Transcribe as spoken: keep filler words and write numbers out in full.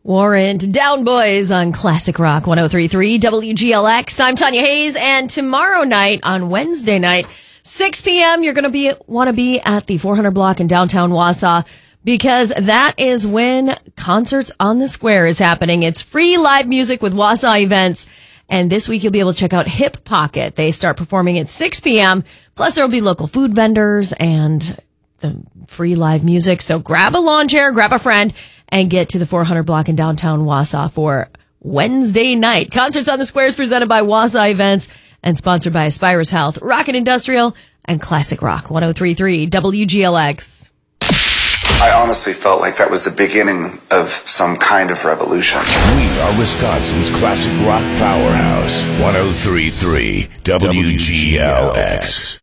Warrant, Down Boys on Classic Rock one oh three point three W G L X. I'm Tanya Hayes, and tomorrow night, on Wednesday night, six p.m., you're going to be want to be at the four hundred block in downtown Wausau, because that is when Concerts on the Square is happening. It's free live music with Wausau Events, and this week you'll be able to check out Hip Pocket. They start performing at six p.m., plus there will be local food vendors and the free live music. So grab a lawn chair, grab a friend, and get to the four hundred block in downtown Wausau for Wednesday night. Concerts on the Square is presented by Wausau Events and sponsored by Aspirus Health, Rocket Industrial, and Classic Rock one oh three point three W G L X. I honestly felt like that was the beginning of some kind of revolution. We are Wisconsin's classic rock powerhouse. one oh three point three W G L X.